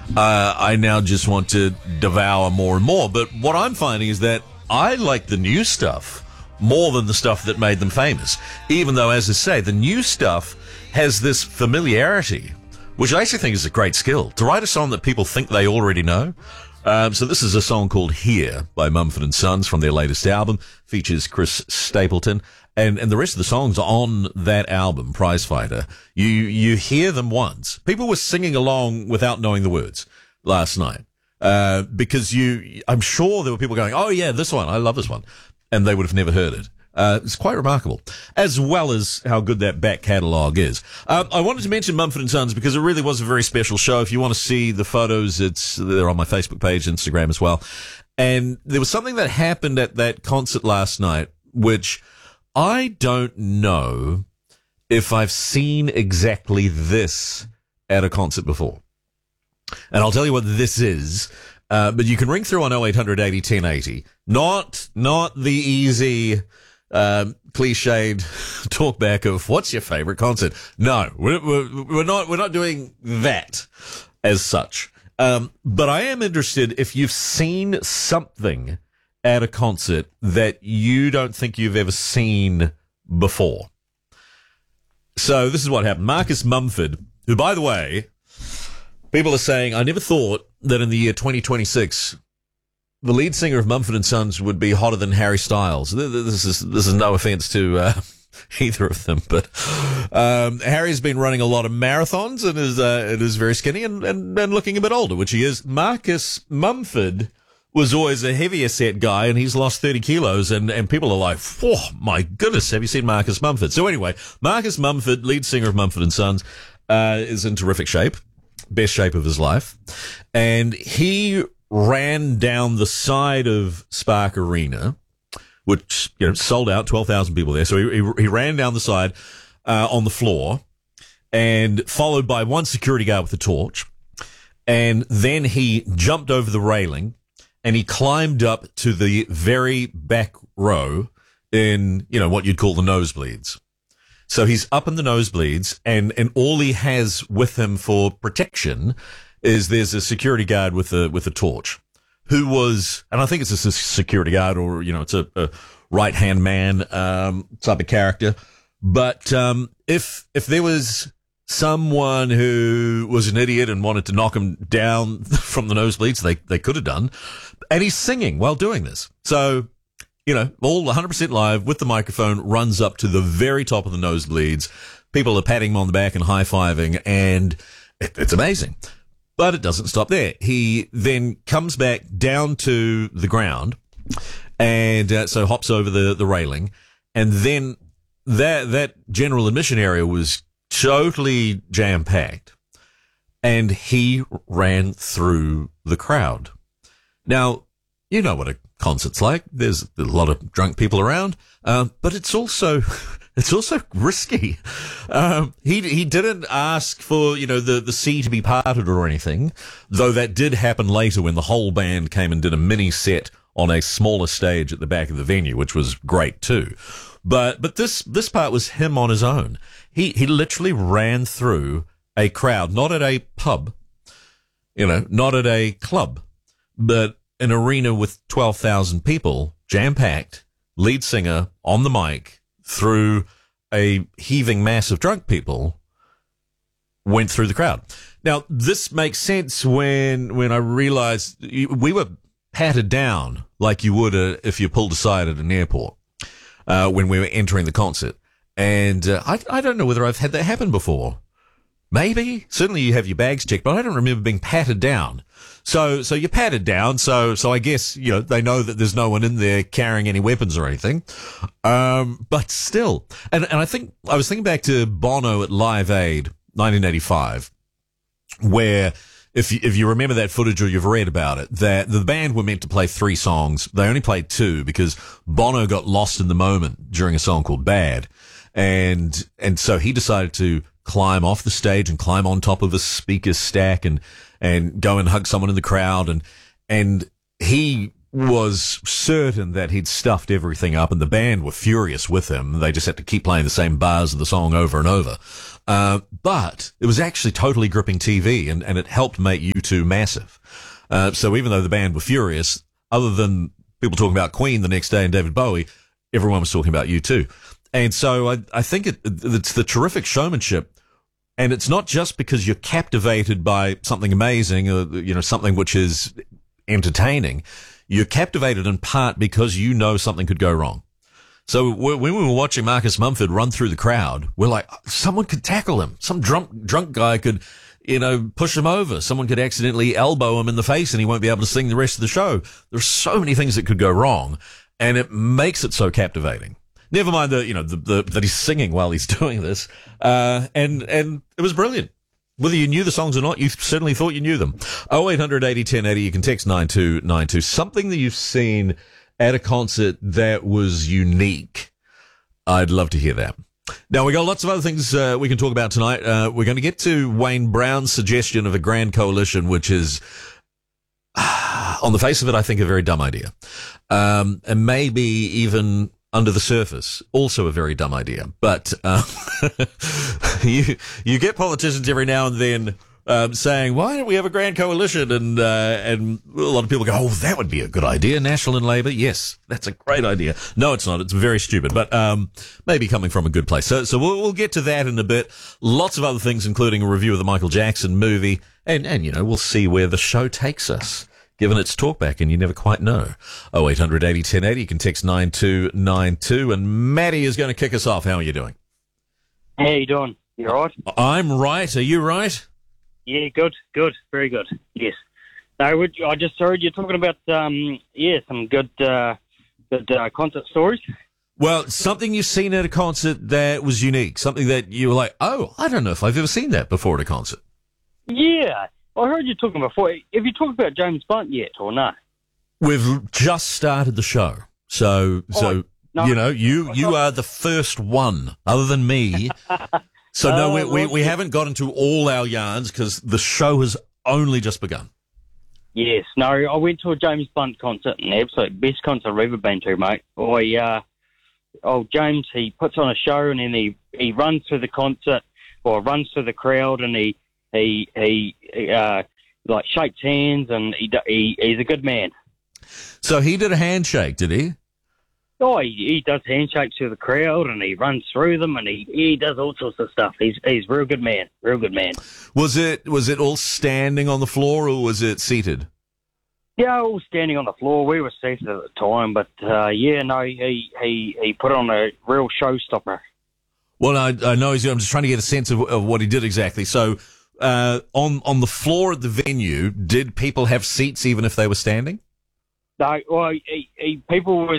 I now just want to devour more and more. But what I'm finding is that I like the new stuff more than the stuff that made them famous. Even though, as I say, the new stuff has this familiarity, which I actually think is a great skill. To write a song that people think they already know. So this is a song called Here by Mumford & Sons from their latest album. Features Chris Stapleton. And the rest of the songs on that album, Prizefighter, you hear them once. People were singing along without knowing the words last night. Because I'm sure there were people going, oh yeah, this one, I love this one. And they would have never heard it. It's quite remarkable, as well as how good that back catalogue is. I wanted to mention Mumford & Sons because it really was a very special show. If you want to see the photos, they're on my Facebook page, Instagram as well. And there was something that happened at that concert last night, which I don't know if I've seen exactly this at a concert before. And I'll tell you what this is. But you can ring through on 0800 80 1080. Not the easy, cliched talkback of what's your favorite concert. No, we're not doing that as such. But I am interested if you've seen something at a concert that you don't think you've ever seen before. So this is what happened. Marcus Mumford, who, by the way, people are saying, I never thought that in the year 2026, the lead singer of Mumford & Sons would be hotter than Harry Styles. This is no offense to either of them, but Harry's been running a lot of marathons and is very skinny and looking a bit older, which he is. Marcus Mumford was always a heavier set guy, and he's lost 30 kilos, and people are like, oh, my goodness, have you seen Marcus Mumford? So anyway, Marcus Mumford, lead singer of Mumford & Sons, is in terrific shape. Best shape of his life. And he ran down the side of Spark Arena, which, sold out, 12,000 people there. So he ran down the side, on the floor, and followed by one security guard with a torch. And then he jumped over the railing and he climbed up to the very back row in, what you'd call the nosebleeds. So he's up in the nosebleeds, and all he has with him for protection is there's a security guard with a torch, who was, and I think it's a security guard or, it's a right-hand man, type of character. But, if there was someone who was an idiot and wanted to knock him down from the nosebleeds, they could have done. And he's singing while doing this. So, all 100% live with the microphone, runs up to the very top of the nosebleeds. People are patting him on the back and high-fiving, and it's amazing. But it doesn't stop there. He then comes back down to the ground, and so hops over the railing, and then that general admission area was totally jam-packed, and he ran through the crowd. Now, you know what a concert's like. There's a lot of drunk people around, but it's also risky. He didn't ask for, the sea to be parted or anything, though that did happen later when the whole band came and did a mini set on a smaller stage at the back of the venue, which was great too. But this part was him on his own. He literally ran through a crowd, not at a pub, not at a club, but an arena with 12,000 people, jam-packed, lead singer on the mic, through a heaving mass of drunk people, went through the crowd. Now, this makes sense when I realized we were patted down like you would if you pulled aside at an airport when we were entering the concert. And I don't know whether I've had that happen before. Maybe. Certainly you have your bags checked, but I don't remember being patted down. So you're patted down, so I guess, they know that there's no one in there carrying any weapons or anything. But still. And I think, I was thinking back to Bono at Live Aid, 1985, where if you remember that footage or you've read about it, that the band were meant to play 3 songs. They only played 2 because Bono got lost in the moment during a song called Bad. And so he decided to climb off the stage and climb on top of a speaker stack and go and hug someone in the crowd. And he was certain that he'd stuffed everything up, and the band were furious with him. They just had to keep playing the same bars of the song over and over. But it was actually totally gripping TV, and it helped make U2 massive. So even though the band were furious, other than people talking about Queen the next day and David Bowie, everyone was talking about U2. And so I think it's the terrific showmanship. And it's not just because you're captivated by something amazing or, something which is entertaining. You're captivated in part because you know something could go wrong. So when we were watching Marcus Mumford run through the crowd, we're like, someone could tackle him. Some drunk guy could, push him over. Someone could accidentally elbow him in the face and he won't be able to sing the rest of the show. There's so many things that could go wrong, and it makes it so captivating. Never mind that he's singing while he's doing this. And it was brilliant. Whether you knew the songs or not, you certainly thought you knew them. 0800 80 1080. You can text 9292. Something that you've seen at a concert that was unique. I'd love to hear that. Now, we got lots of other things we can talk about tonight. We're going to get to Wayne Brown's suggestion of a grand coalition, which is, on the face of it, I think a very dumb idea. And maybe even under the surface, also a very dumb idea. But you get politicians every now and then saying, why don't we have a grand coalition? And a lot of people go, oh, that would be a good idea. National and Labour, yes, that's a great idea. No, it's not. It's very stupid, but maybe coming from a good place. So we'll get to that in a bit. Lots of other things, including a review of the Michael Jackson movie. And we'll see where the show takes us, given its talkback, and you never quite know. 0800 80 1080. You can text 9292. And Matty is going to kick us off. How are you doing? How you doing? You all right? I'm right. Are you right? Yeah, good, very good. Yes. No, I just heard you talking about some good concert stories. Well, something you've seen at a concert that was unique, something that you were like, oh, I don't know if I've ever seen that before at a concert. Yeah, I heard you talking before. Have you talked about James Blunt yet, or not? We've just started the show, so no, you are the first one, other than me. So no, we haven't gotten to all our yarns because the show has only just begun. Yes, no, I went to a James Blunt concert, and the absolute best concert I've ever been to, mate. James, he puts on a show, and then he runs through the concert, or runs through the crowd, and he shakes hands, and he's a good man. So he did a handshake, did he? Oh, he does handshakes to the crowd, and he runs through them, and he does all sorts of stuff. He's a real good man, real good man. Was it all standing on the floor, or was it seated? Yeah, all standing on the floor. We were seated at the time, but he put on a real showstopper. Well, I know I'm just trying to get a sense of what he did exactly. So, on the floor at the venue, did people have seats even if they were standing? No, well, people were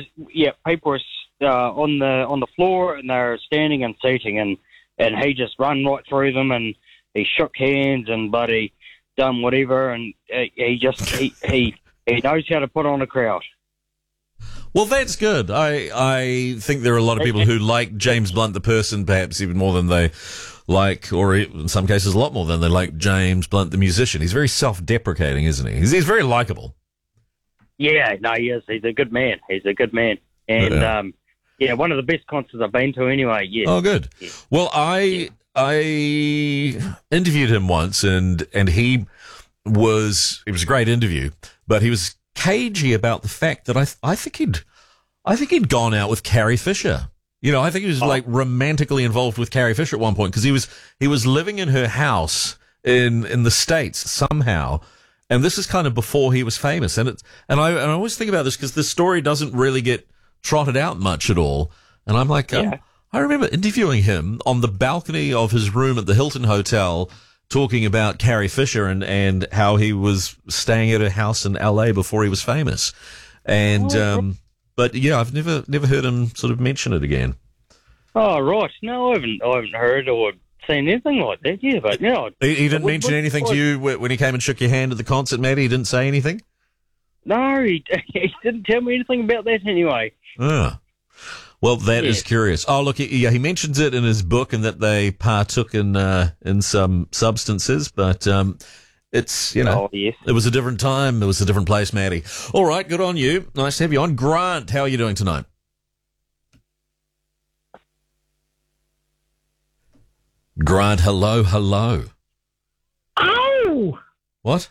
on the floor, and they were standing and seating, and he just run right through them, and he shook hands and buddy done whatever, and he knows how to put on a crowd. Well, that's good. I think there are a lot of people who like James Blunt the person, perhaps even more than they like, or in some cases a lot more than they like James Blunt the musician. He's very self-deprecating, isn't he? He's very likable. Yeah, no, he is. He's a good man. And, one of the best concerts I've been to anyway, yeah. Oh, good. Yeah. Well, I interviewed him once, and it was a great interview, but he was cagey about the fact that I think he'd gone out with Carrie Fisher. I think he was romantically involved with Carrie Fisher at one point, because he was living in her house in the States somehow. And this is kind of before he was famous. And I always think about this because the story doesn't really get trotted out much at all. And I'm like, I remember interviewing him on the balcony of his room at the Hilton Hotel, talking about Carrie Fisher and how he was staying at her house in LA before he was famous. And, but yeah, I've never heard him sort of mention it again. Oh, right. No, I haven't heard or seen anything like that, yeah, but no. He didn't mention anything to you when he came and shook your hand at the concert, Matty? He didn't say anything? No, he didn't tell me anything about that anyway. Ah. Well, that is curious. Oh, look, he mentions it in his book and that they partook in some substances, but it's, it was a different time. It was a different place, Matty. All right, good on you. Nice to have you on. Grant, how are you doing tonight? Grant, hello, hello. Oh! What?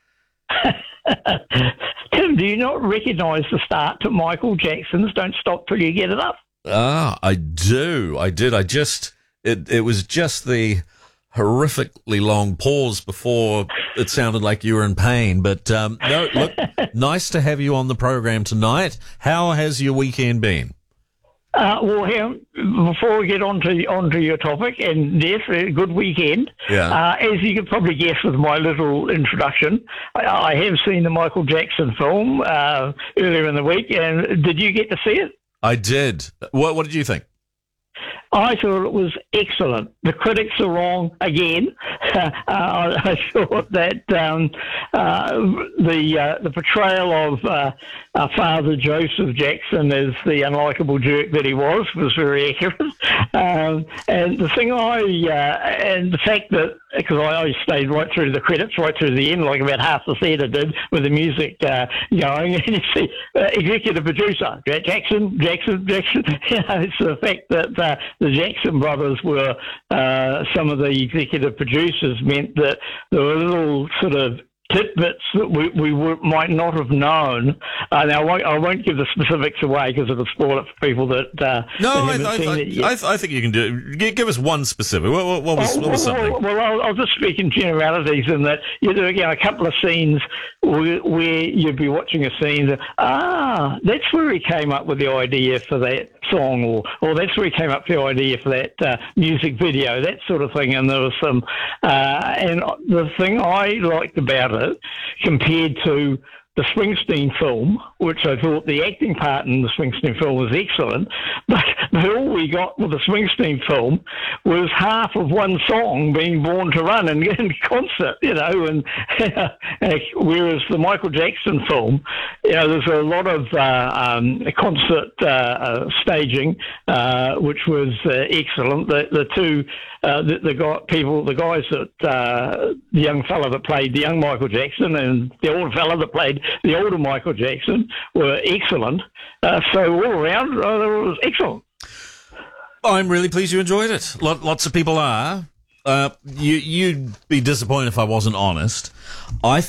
Tim, do you not recognise the start to Michael Jackson's Don't Stop Till You Get It Up? Ah, I do. I did. It was just the horrifically long pause before it sounded like you were in pain. But, no, look, nice to have you on the program tonight. How has your weekend been? Well, before we get onto your topic, and yes, a good weekend. Yeah. As you could probably guess with my little introduction, I have seen the Michael Jackson film earlier in the week. And did you get to see it? I did. What did you think? I thought it was excellent. The critics are wrong again. I thought that the portrayal of Father Joseph Jackson as the unlikable jerk that he was very accurate. And the thing and the fact that, because I stayed right through the credits, right through the end, like about half the theatre did, with the music going, and you see executive producer Jackson. It's the fact that the Jackson brothers were some of the executive producers meant that there were little sort of tidbits that we might not have known. Now, I won't give the specifics away because it'll spoil it for people that haven't seen it yet. I think you can do it. Give us one specific. What was something? Well, I'll just speak in generalities in that you do a couple of scenes where you'd be watching a scene that, that's where he came up with the idea for that song, or that's where he came up with the idea for that music video, that sort of thing. And there was some, and the thing I liked about it compared to the Springsteen film, which I thought the acting part in the Springsteen film was excellent, but all we got with the Springsteen film was half of one song being Born to Run in concert, and whereas the Michael Jackson film, there's a lot of concert staging, which was excellent. The two the guys that the young fella that played the young Michael Jackson and the old fella that played the older Michael Jackson were excellent. So all around, it was excellent. I'm really pleased you enjoyed it. Lots of people are. You'd be disappointed if I wasn't honest. I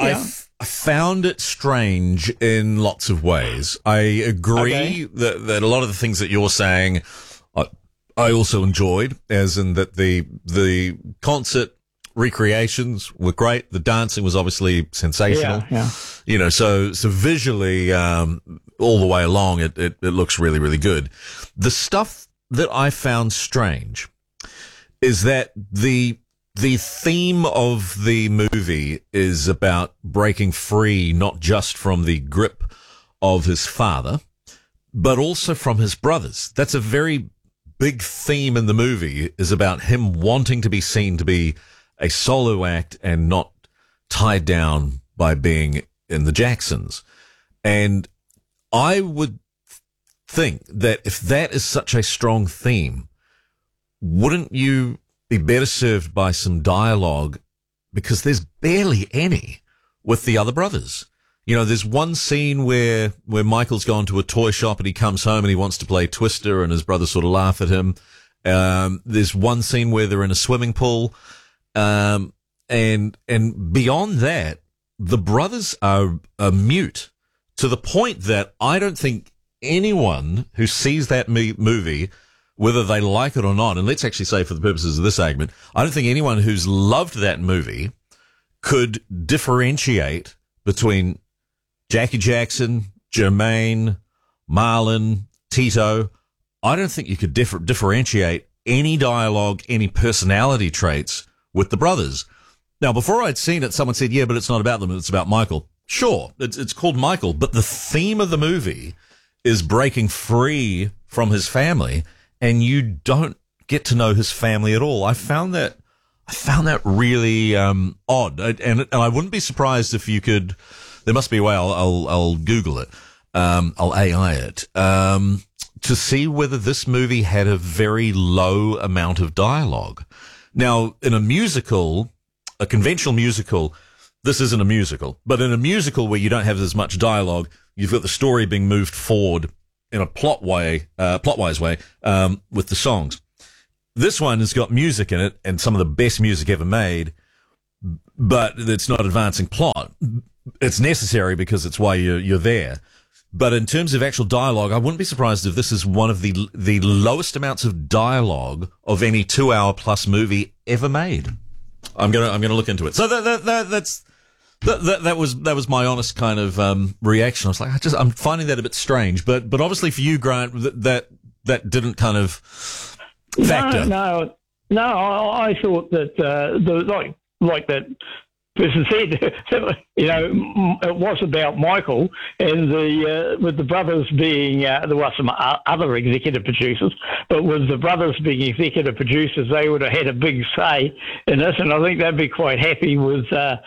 found it strange in lots of ways. I agree that a lot of the things that you're saying, I also enjoyed, as in that the concert recreations were great. The dancing was obviously sensational. Yeah. So visually, all the way along, it looks really, really good. The stuff that I found strange is that the theme of the movie is about breaking free, not just from the grip of his father, but also from his brothers. That's a very big theme in the movie, is about him wanting to be seen to be a solo act and not tied down by being in the Jacksons. And I would think that if that is such a strong theme, wouldn't you be better served by some dialogue? Because there's barely any with the other brothers. There's one scene where Michael's gone to a toy shop and he comes home and he wants to play Twister and his brothers sort of laugh at him. There's one scene where they're in a swimming pool. And beyond that, the brothers are mute to the point that I don't think anyone who sees that movie, whether they like it or not, and let's actually say for the purposes of this argument, I don't think anyone who's loved that movie could differentiate between Jackie Jackson, Jermaine, Marlon, Tito. I don't think you could differentiate any dialogue, any personality traits with the brothers. Now, before I'd seen it, someone said, yeah, but it's not about them, it's about Michael. Sure, it's called Michael, but the theme of the movie is breaking free from his family, and you don't get to know his family at all. I found that really odd, and I wouldn't be surprised if you could. There must be a way. I'll Google it. I'll AI it to see whether this movie had a very low amount of dialogue. Now, in a conventional musical, this isn't a musical, but in a musical where you don't have as much dialogue, you've got the story being moved forward in a plotwise way with the songs. This one has got music in it and some of the best music ever made, but it's not advancing plot. It's necessary because it's why you're there. But in terms of actual dialogue, I wouldn't be surprised if this is one of the lowest amounts of dialogue of any 2-hour plus movie ever made. I'm gonna look into it. So that was my honest kind of reaction. I was like, I'm finding that a bit strange. But obviously for you, Grant, that didn't kind of factor. No. I thought that like that person said, it was about Michael and with the brothers being there were some other executive producers, but with the brothers being executive producers, they would have had a big say in this, and I think they'd be quite happy with that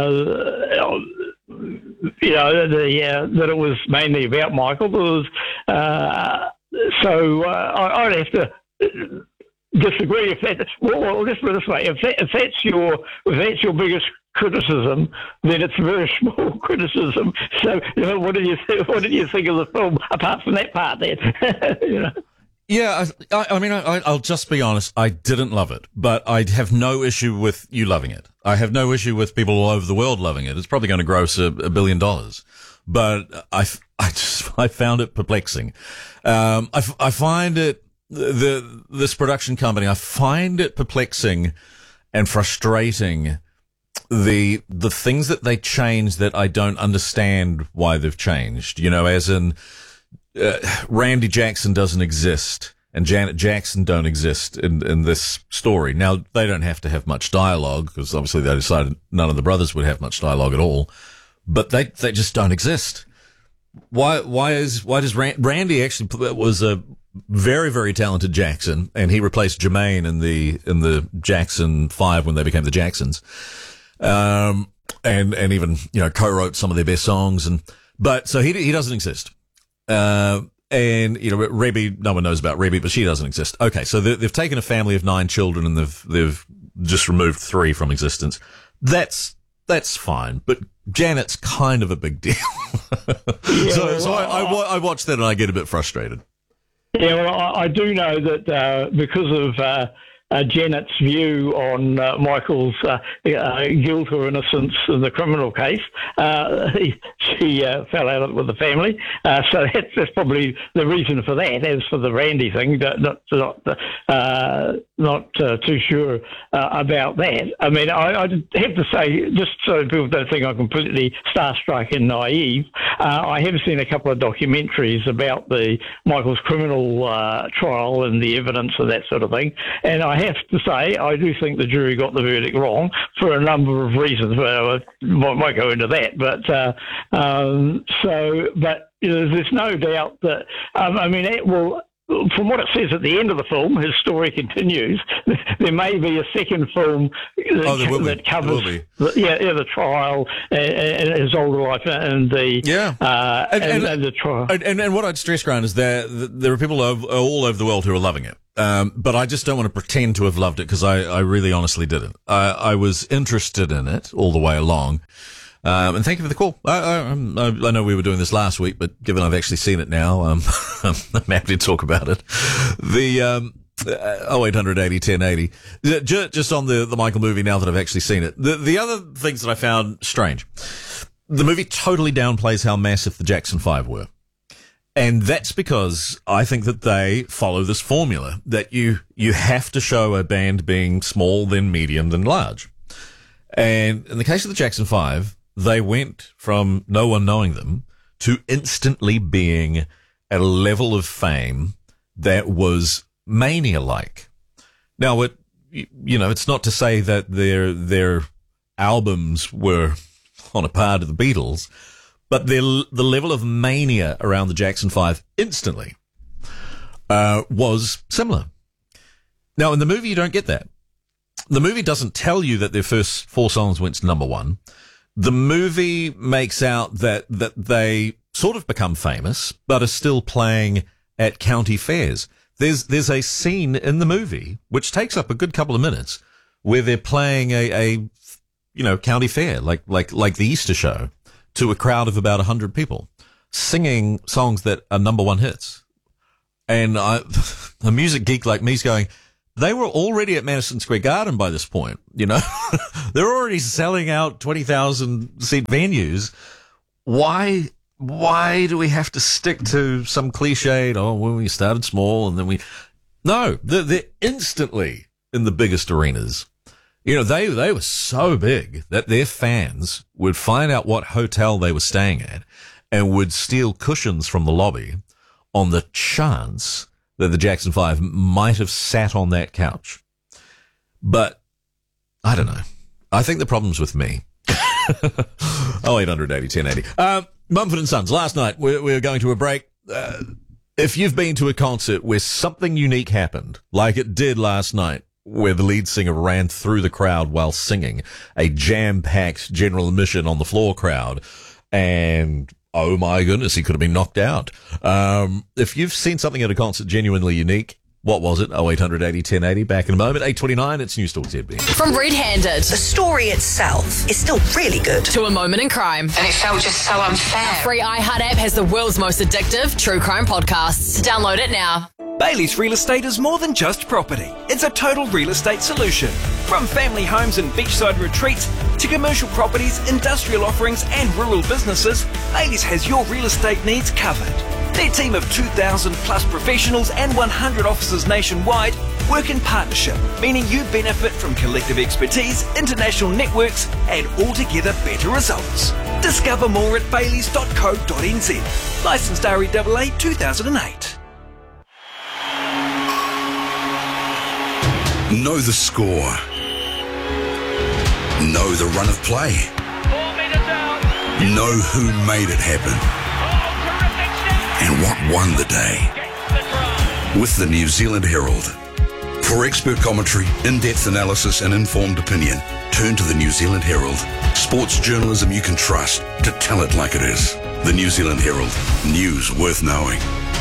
it was mainly about Michael. I'd have to disagree. Let's put it this way: if that's your biggest criticism, then it's a very small criticism. So, what did you think of the film apart from that part there? Yeah, I mean, I'll just be honest. I didn't love it, but I have no issue with you loving it. I have no issue with people all over the world loving it. It's probably going to gross $1 billion, but I found it perplexing. I find it this production company. I find it perplexing and frustrating. The things that they change that I don't understand why they've changed. As in. Randy Jackson doesn't exist and Janet Jackson don't exist in this story. Now, they don't have to have much dialogue because obviously they decided none of the brothers would have much dialogue at all, but they just don't exist. Why does Randy actually was a very, very talented Jackson, and he replaced Jermaine in the Jackson 5 when they became the Jacksons. And even, co-wrote some of their best songs but so he doesn't exist. And, Rebby, no one knows about Rebby, but she doesn't exist. Okay. So they've taken a family of 9 children and they've just removed 3 from existence. That's fine. But Janet's kind of a big deal. So I watch that and I get a bit frustrated. Yeah, well, I do know that, because of, Janet's view on Michael's guilt or innocence in the criminal case. She fell out with the family, so that's probably the reason for that. As for the Randy thing, not too sure about that. I mean, I have to say, just so people don't think I'm completely starstruck and naive, I have seen a couple of documentaries about the Michael's criminal trial and the evidence and that sort of thing, and I have to say, I do think the jury got the verdict wrong for a number of reasons. Well, I might go into that, but there's no doubt that from what it says at the end of the film, his story continues. There may be a second film that covers the trial and his older life and the the trial. And what I'd stress, Grant, is that there are people all over the world who are loving it. But I just don't want to pretend to have loved it because I really honestly didn't. I was interested in it all the way along. And thank you for the call. I know we were doing this last week, but given I've actually seen it now, I'm happy to talk about it. The 0800 80 1080. Just on the Michael movie now that I've actually seen it. The other things that I found strange. The movie totally downplays how massive the Jackson 5 were. And that's because I think that they follow this formula that you have to show a band being small, then medium, then large. And in the case of the Jackson 5, they went from no one knowing them to instantly being at a level of fame that was Mania-like. Now, it's not to say that their albums were on a par to the Beatles, but the level of mania around the Jackson 5 instantly was similar. Now, in the movie, you don't get that. The movie doesn't tell you that their first 4 songs went to number 1. The movie makes out that they sort of become famous, but are still playing at county fairs. There's a scene in the movie, which takes up a good couple of minutes, where they're playing a county fair, like the Easter show, to a crowd of about 100 people, singing songs that are number 1 hits. And a music geek like me's going, they were already at Madison Square Garden by this point. You know, they're already selling out 20,000 seat venues. Why do we have to stick to some cliched, well, we started small and then no, they're instantly in the biggest arenas. You know, they were so big that their fans would find out what hotel they were staying at and would steal cushions from the lobby on the chance that the Jackson 5 might have sat on that couch. But I don't know. I think the problem's with me. 0800 80 1080. Mumford & Sons, last night we were going to a break. If you've been to a concert where something unique happened, like it did last night, where the lead singer ran through the crowd while singing, a jam-packed general admission on the floor crowd, and oh my goodness, he could have been knocked out. If you've seen something at a concert genuinely unique, what was it? 0800 80 1080. Back in a moment. 8:29. It's News Talk ZB. From Red Handed. The story itself is still really good. To A Moment in Crime. And it felt just so unfair. Our free iHeart app has the world's most addictive true crime podcasts. Download it now. Bayleys Real Estate is more than just property. It's a total real estate solution. From family homes and beachside retreats to commercial properties, industrial offerings and rural businesses, Bayleys has your real estate needs covered. Their team of 2,000 plus professionals and 100 offices nationwide work in partnership, meaning you benefit from collective expertise, international networks and altogether better results. Discover more at bayleys.co.nz. Licensed REAA 2008. Know the score. Know the run of play. 4 meters out. Know who made it happen. And what won the day. With the New Zealand Herald. For expert commentary, in-depth analysis and informed opinion, turn to the New Zealand Herald. Sports journalism you can trust to tell it like it is. The New Zealand Herald. News worth knowing.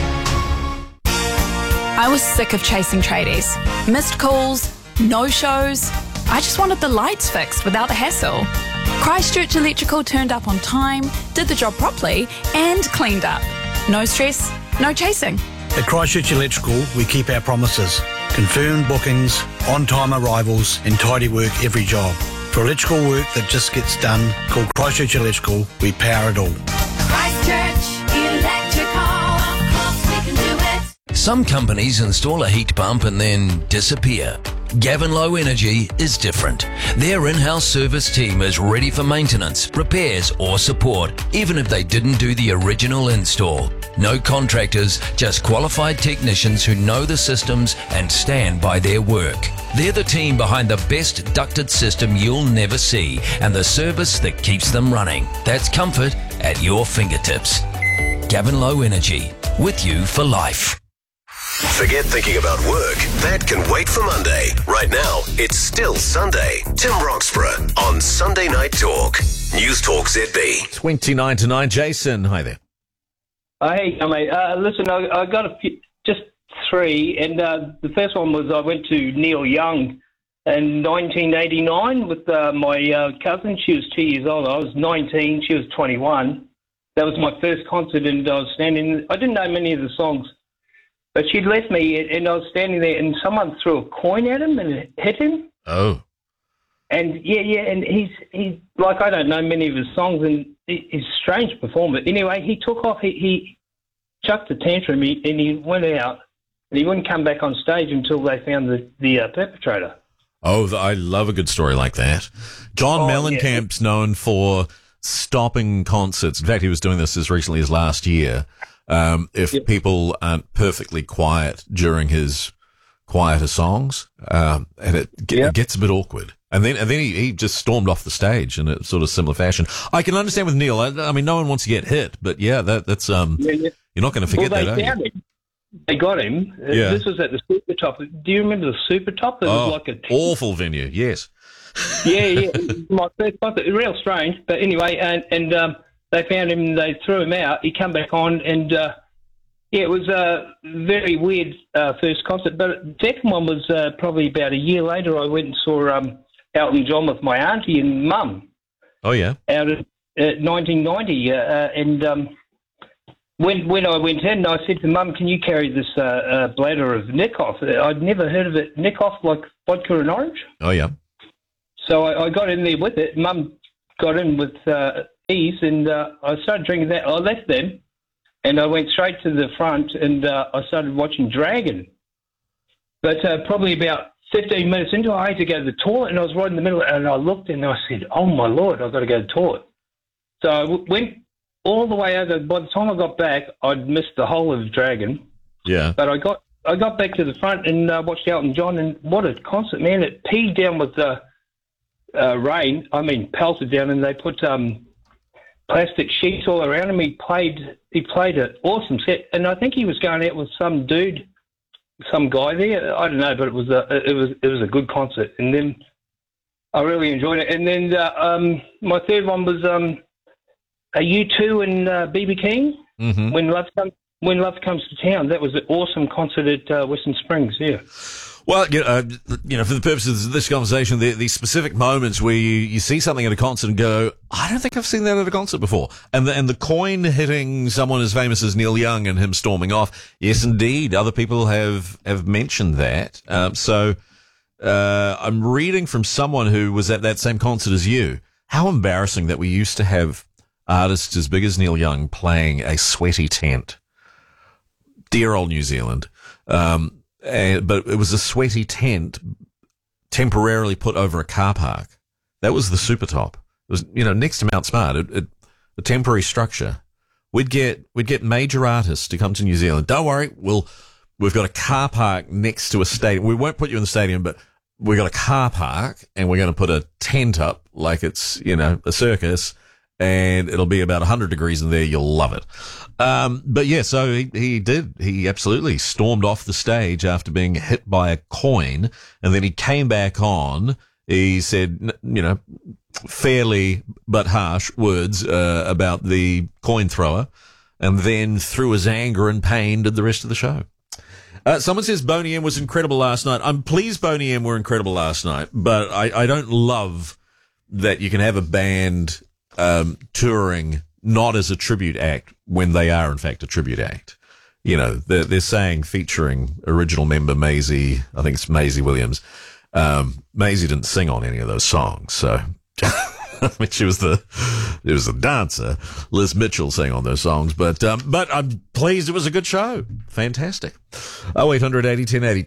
I was sick of chasing tradies. Missed calls, no-shows. I just wanted the lights fixed without the hassle. Christchurch Electrical turned up on time, did the job properly, and cleaned up. No stress, no chasing. At Christchurch Electrical, we keep our promises. Confirmed bookings, on-time arrivals, and tidy work every job. For electrical work that just gets done, call Christchurch Electrical. We power it all. Christchurch Electrical, of course we can do it. Some companies install a heat pump and then disappear. Gavin Low Energy is different. Their in-house service team is ready for maintenance, repairs or support, even if they didn't do the original install. No contractors, just qualified technicians who know the systems and stand by their work. They're the team behind the best ducted system you'll never see and the service that keeps them running. That's comfort at your fingertips. Gavin Low Energy, with you for life. Forget thinking about work. That can wait for Monday. Right now, it's still Sunday. Tim Roxburgh on Sunday Night Talk. News Talk ZB. 29 to 9. Jason, hi there. Hey, mate. Listen, I got a few, just three, and the first one was I went to Neil Young in 1989 with my cousin. She was 2 years old. I was 19. She was 21. That was my first concert, and I was standing. I didn't know many of the songs. But she'd left me, and I was standing there, and someone threw a coin at him, and it hit him. Oh. And, and he's like, I don't know many of his songs, and he's a strange performer. Anyway, he took off, he chucked a tantrum, and he went out, and he wouldn't come back on stage until they found the perpetrator. Oh, I love a good story like that. John Mellencamp's known for stopping concerts. In fact, he was doing this as recently as last year. If people aren't perfectly quiet during his quieter songs, and it gets a bit awkward. And then he just stormed off the stage in a sort of similar fashion. I can understand with Neil. I mean, no one wants to get hit, but that's you're not going to forget that, are you? They got him. This was at the Super Top. Do you remember the Super Top? It was like a awful venue. Yes. Yeah. My first concert. Real strange, but anyway, and they found him, they threw him out, he came back on, and it was a very weird first concert. But the second one was probably about a year later. I went and saw Elton John with my auntie and mum. Oh, yeah. Out at 1990, and when I went in, I said to Mum, "Can you carry this bladder of Nikoff?" I'd never heard of it. Nikoff, like vodka and orange. Oh yeah. So I got in there with it. Mum got in with ease, and I started drinking that. I left them, and I went straight to the front, and I started watching Dragon. But probably about 15 minutes into it, I had to go to the toilet, and I was right in the middle, and I looked, and I said, "Oh my Lord, I've got to go to the toilet." So I went all the way over. By the time I got back, I'd missed the whole of Dragon. Yeah. But I got back to the front and watched Elton John, and what a concert, man. It peed down with rain. I mean, pelted down, and they put plastic sheets all around him. He played an awesome set, and I think he was going out with some dude, some guy there. I don't know, but it was a good concert, and then I really enjoyed it. And then my third one was U2 and BB King. Mm-hmm. When Love Comes to Town. That was an awesome concert at Western Springs. Yeah. Well, for the purposes of this conversation, the specific moments where you see something at a concert and go, I don't think I've seen that at a concert before. And the coin hitting someone as famous as Neil Young and him storming off. Yes, indeed. Other people have mentioned that. So I'm reading from someone who was at that same concert as you. How embarrassing that we used to have artists as big as Neil Young playing a sweaty tent. Dear old New Zealand. But it was a sweaty tent temporarily put over a car park. That was the super top. It was, next to Mount Smart, a temporary structure. We'd get major artists to come to New Zealand. Don't worry, we've got a car park next to a stadium. We won't put you in the stadium, but we've got a car park and we're going to put a tent up like it's, a circus, and it'll be about 100 degrees in there. You'll love it. But yeah, so he did. He absolutely stormed off the stage after being hit by a coin, and then he came back on. He said, fairly but harsh words about the coin thrower, and then through his anger and pain did the rest of the show. Someone says Boney M was incredible last night. I'm pleased Boney M were incredible last night, but I don't love that you can have a band touring not as a tribute act when they are in fact a tribute act. They're saying featuring original member Maisie, I think it's Maisie Williams. Maisie didn't sing on any of those songs, so I mean, she was the dancer. Liz Mitchell sang on those songs, but I'm pleased it was a good show. Fantastic. 0800 80 1080.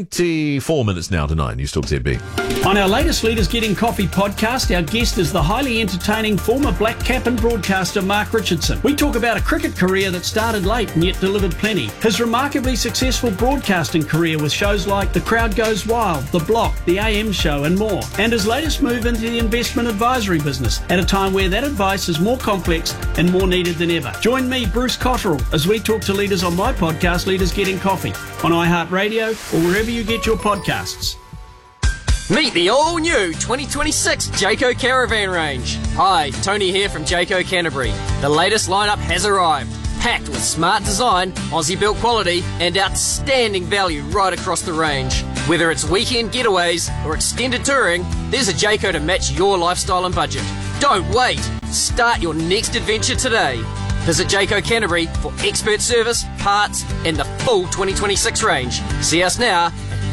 24 minutes now to 9. News Talk ZB. On our latest Leaders Getting Coffee podcast, our guest is the highly entertaining former Black Cap and broadcaster Mark Richardson. We talk about a cricket career that started late and yet delivered plenty, his remarkably successful broadcasting career with shows like The Crowd Goes Wild, The Block, The AM Show and more, and his latest move into the investment advisory business at a time where that advice is more complex and more needed than ever. Join me, Bruce Cotterill, as we talk to leaders on my podcast, Leaders Getting Coffee, on iHeartRadio or wherever you get your podcasts. Meet the all-new 2026 Jayco Caravan range. Hi, Tony here from Jayco Canterbury. The latest lineup has arrived, packed with smart design, Aussie-built quality, and outstanding value right across the range. Whether it's weekend getaways or extended touring, there's a Jayco to match your lifestyle and budget. Don't wait. Start your next adventure today. Visit Jayco Canterbury for expert service, parts, and the full 2026 range. See us now at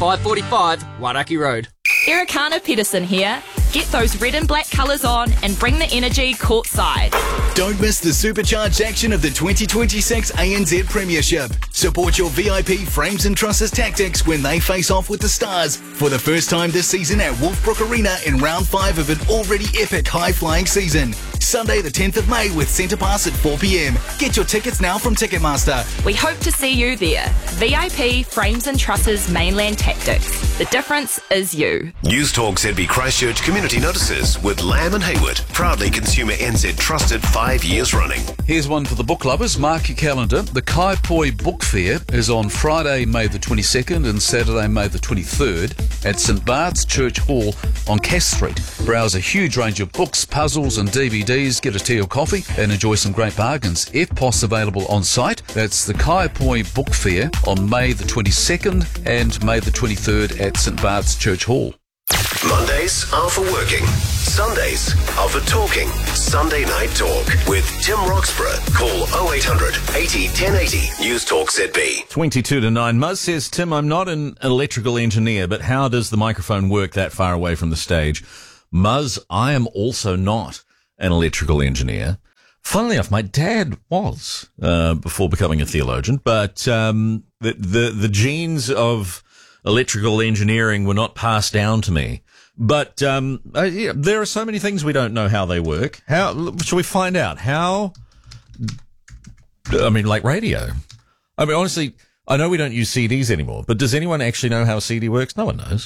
545 Wairaki Road. Ericana Peterson here. Get those red and black colours on and bring the energy courtside. Don't miss the supercharged action of the 2026 ANZ Premiership. Support your VIP Frames and Trusses Tactics when they face off with the Stars for the first time this season at Wolfbrook Arena in round 5 of an already epic high-flying season. Sunday the 10th of May with Centre Pass at 4 p.m. Get your tickets now from Ticketmaster. We hope to see you there. VIP Frames and Trusses Mainland Tactics. The difference is you. News Talk ZB Christchurch Community Notices with Lamb and Hayward. Proudly Consumer NZ trusted 5 years running. Here's one for the book lovers. Mark your calendar. The Kaipoi Book Fair is on Friday, May the 22nd and Saturday, May the 23rd at St Bart's Church Hall on Cass Street. Browse a huge range of books, puzzles and DVDs, get a tea or coffee and enjoy some great bargains. EFTPOS available on site. That's the Kaipoi Book Fair on May the 22nd and May the 23rd at St Bart's Church Hall. Mondays are for working. Sundays are for talking. Sunday Night Talk with Tim Roxburgh. Call 0800 80 1080 News Talk ZB. 22 to 9. Muzz says, Tim, I'm not an electrical engineer, but how does the microphone work that far away from the stage? Muzz, I am also not an electrical engineer. Funnily enough, my dad was, before becoming a theologian, but the genes of electrical engineering were not passed down to me. But there are so many things we don't know how they work. How should we find out? How? I mean, like radio. I mean, honestly, I know we don't use CDs anymore, but does anyone actually know how a CD works? No one knows.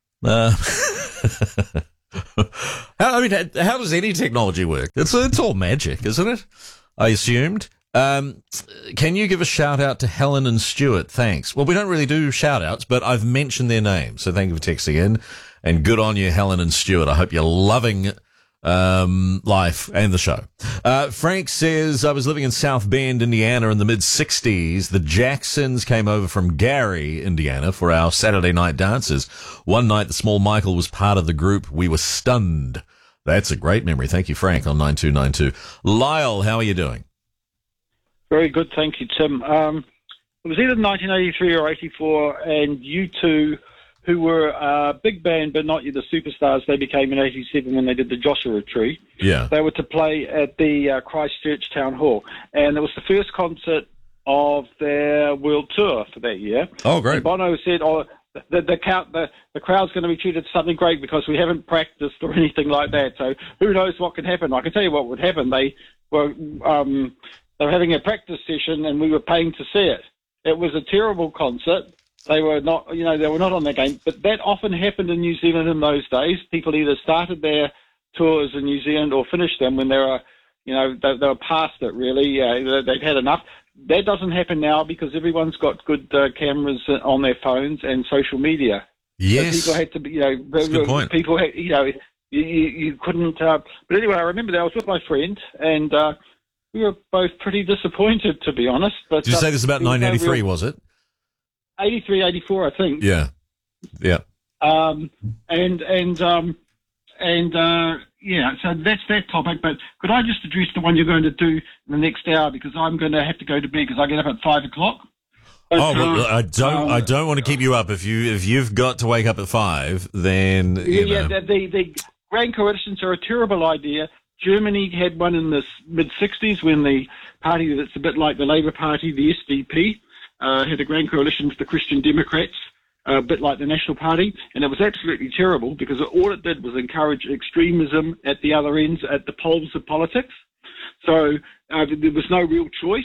How does any technology work? It's all magic, isn't it? I assumed. Can you give a shout out to Helen and Stuart? Thanks. Well, we don't really do shout outs, but I've mentioned their names. So thank you for texting in, and good on you, Helen and Stuart. I hope you're loving, life and the show. Frank says, I was living in South Bend, Indiana in the mid-60s. The Jacksons came over from Gary, Indiana for our Saturday night dances. One night, the small Michael was part of the group. We were stunned. That's a great memory. Thank you, Frank, on 9292. Lyle, how are you doing? Very good, thank you, Tim. It was either 1983 or 84, and U2, who were a big band but not yet the superstars, they became in 87 when they did the Joshua Tree. Yeah. They were to play at the Christchurch Town Hall, and it was the first concert of their world tour for that year. Oh, great. And Bono said, the crowd's going to be treated something great because we haven't practiced or anything like that, so who knows what can happen. I can tell you what would happen. They were having a practice session, and we were paying to see it. It was a terrible concert. They were not, they were not on their game. But that often happened in New Zealand in those days. People either started their tours in New Zealand or finished them when they were, they were past it. Really, they'd had enough. That doesn't happen now because everyone's got good cameras on their phones and social media. Yes, so people had to be, That's a good point. People had, you couldn't. But anyway, I remember that I was with my friend and. We were both pretty disappointed, to be honest. But did you say this is about 1983, was it? 83, 84, I think. Yeah. So that's that topic. But could I just address the one you're going to do in the next hour, because I'm going to have to go to bed because I get up at 5 o'clock. But, I don't want to keep you up. If you've got to wake up at 5, then the grand coalitions are a terrible idea. Germany had one in the mid-60s when the party that's a bit like the Labour Party, the SDP, had a grand coalition with the Christian Democrats, a bit like the National Party, and it was absolutely terrible because all it did was encourage extremism at the other ends, at the poles of politics. So there was no real choice.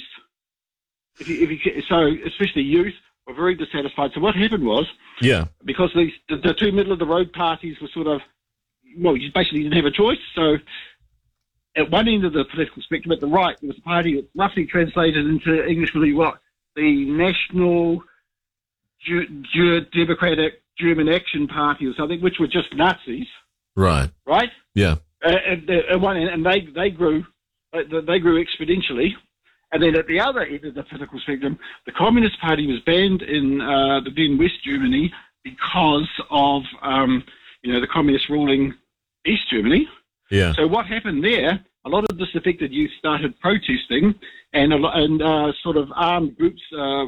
So especially youth were very dissatisfied. So what happened was, because the two middle-of-the-road parties were sort of, you basically didn't have a choice, so at one end of the political spectrum, at the right, there was a party that roughly translated into English would be what? The National Democratic German Action Party or something, which were just Nazis. Right. Right? Yeah. At one end, and they grew exponentially. And then at the other end of the political spectrum, the Communist Party was banned in then West Germany because of the communist ruling East Germany. Yeah. So what happened there? A lot of disaffected youth started protesting, and sort of armed groups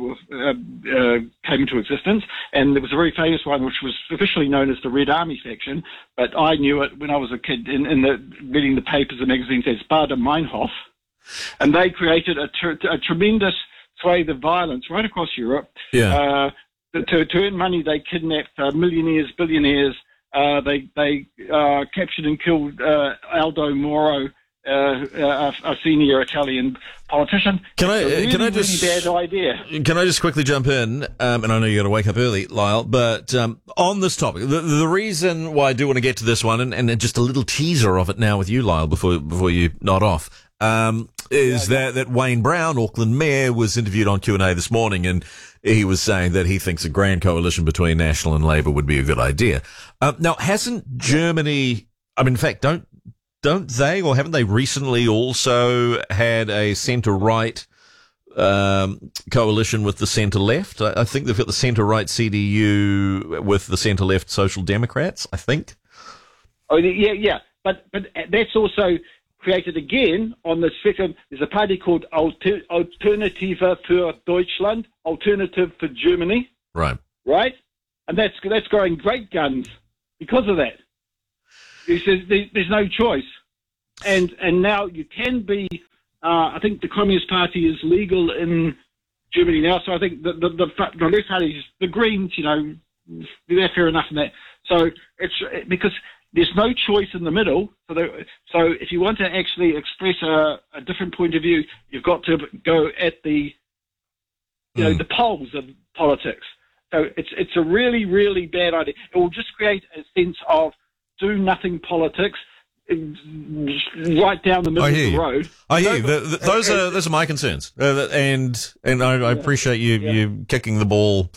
came into existence. And there was a very famous one, which was officially known as the Red Army faction, but I knew it when I was a kid reading the papers and magazines as Baader-Meinhof, and they created a tremendous swathe of violence right across Europe. Yeah. To earn money, they kidnapped millionaires, billionaires. They captured and killed Aldo Moro, a senior Italian politician. Can I just really bad idea? Can I just quickly jump in? And I know you got to wake up early, Lyle. But on this topic, the reason why I do want to get to this one, and just a little teaser of it now with you, Lyle, before you nod off, is that Wayne Brown, Auckland Mayor, was interviewed on Q&A this morning, and he was saying that he thinks a grand coalition between National and Labour would be a good idea. Now, hasn't Germany? I mean, in fact, don't they, or haven't they recently also had a centre-right coalition with the centre-left. I think they've got the centre-right CDU with the centre-left Social Democrats, I think. Oh, yeah. But that's also created again on the spectrum. There's a party called Alternative für Deutschland, Alternative for Germany. Right. And that's growing great guns because of that. There's no choice. And now you can be, I think the Communist Party is legal in Germany now, so I think the left party, the Greens, they're fair enough in that. So it's because there's no choice in the middle. So if you want to actually express a different point of view, you've got to go at the the poles of politics. So it's a really, really bad idea. It will just create a sense of do nothing politics right down the middle of the road. I hear you. Those are my concerns, and I appreciate you kicking the ball,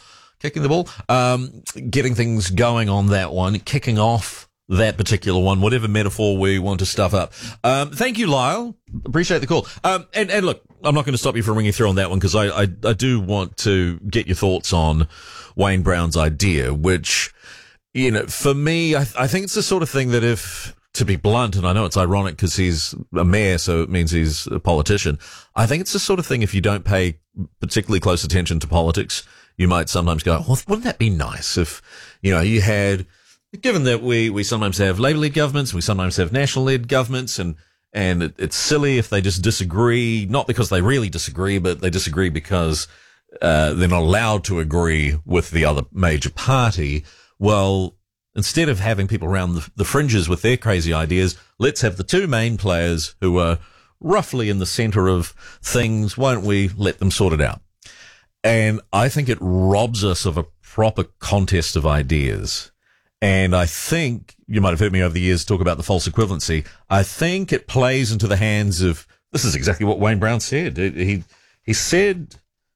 getting things going on that one, kicking off that particular one, whatever metaphor we want to stuff up. Thank you, Lyle. Appreciate the call. And look, I'm not going to stop you from ringing through on that one because I do want to get your thoughts on Wayne Brown's idea, which, for me, I think it's the sort of thing that if, to be blunt, and I know it's ironic because he's a mayor, so it means he's a politician. I think it's the sort of thing if you don't pay particularly close attention to politics, you might sometimes go, well, wouldn't that be nice if, you had, given that we sometimes have Labour-led governments, we sometimes have national-led governments, and it's silly if they just disagree, not because they really disagree, but they disagree because they're not allowed to agree with the other major party. Well, instead of having people around the fringes with their crazy ideas, let's have the two main players who are roughly in the centre of things. Why don't we let them sort it out? And I think it robs us of a proper contest of ideas. And I think, you might have heard me over the years talk about the false equivalency. I think it plays into the hands of, this is exactly what Wayne Brown said. He said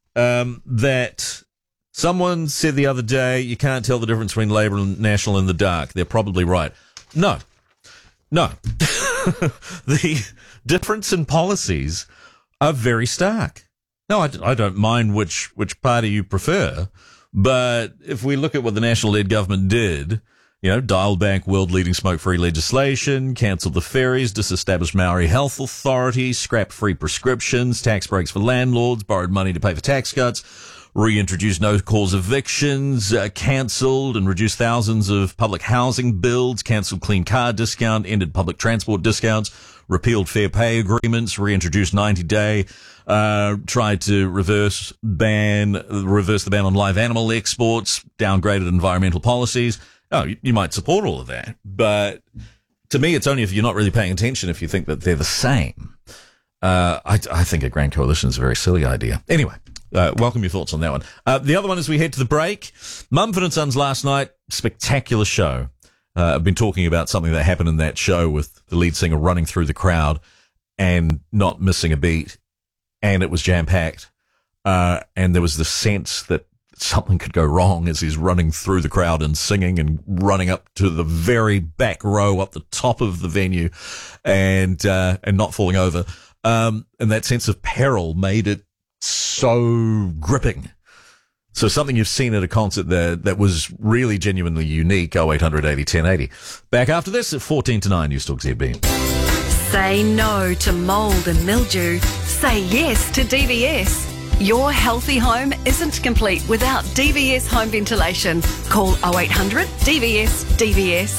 that someone said the other day, you can't tell the difference between Labour and National in the dark. They're probably right. No. The difference in policies are very stark. No, I don't mind which party you prefer, but if we look at what the national-led government did, dialed back world-leading smoke-free legislation, cancelled the ferries, disestablished Maori Health Authority, scrapped free prescriptions, tax breaks for landlords, borrowed money to pay for tax cuts, reintroduced no-cause evictions, cancelled and reduced thousands of public housing builds, cancelled clean car discount, ended public transport discounts, repealed fair pay agreements, reintroduced 90-day, tried to reverse the ban on live animal exports, downgraded environmental policies. Oh, you might support all of that, but to me, it's only if you're not really paying attention if you think that they're the same. I think a grand coalition is a very silly idea. Anyway, welcome your thoughts on that one. The other one as we head to the break, Mumford & Sons last night, spectacular show. I've been talking about something that happened in that show with the lead singer running through the crowd and not missing a beat, and it was jam-packed. And there was the sense that something could go wrong as he's running through the crowd and singing and running up to the very back row up the top of the venue and not falling over. And that sense of peril made it so gripping. So something you've seen at a concert that was really genuinely unique. 0800 80 1080. Back after this at 14 to 9 News Talk ZB. Say no to mould and mildew. Say yes to DVS. Your healthy home isn't complete without DVS home ventilation. Call 0800 DVS DVS.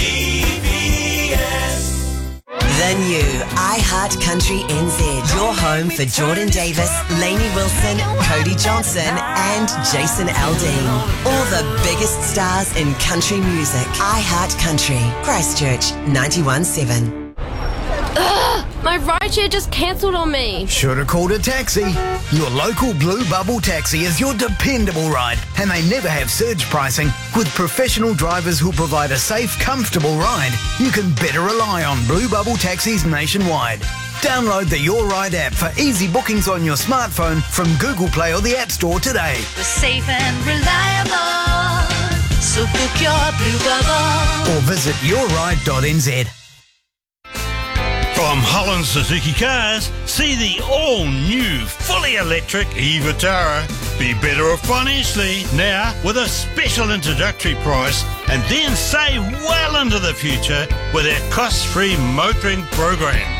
DVS. The new iHeart Country NZ. Your home for Jordan Davis, Lainey Wilson, Cody Johnson, and Jason Aldean. All the biggest stars in country music. iHeart Country, Christchurch 91.7. My rideshare just cancelled on me. Should have called a taxi. Your local Blue Bubble taxi is your dependable ride, and they never have surge pricing. With professional drivers who provide a safe, comfortable ride, you can better rely on Blue Bubble taxis nationwide. Download the Your Ride app for easy bookings on your smartphone from Google Play or the App Store today. We're safe and reliable, so book your Blue Bubble. Or visit yourride.nz. From Holland Suzuki Cars, see the all-new, fully electric e-Vitara. Be better off financially now with a special introductory price and then save well into the future with our cost-free motoring program.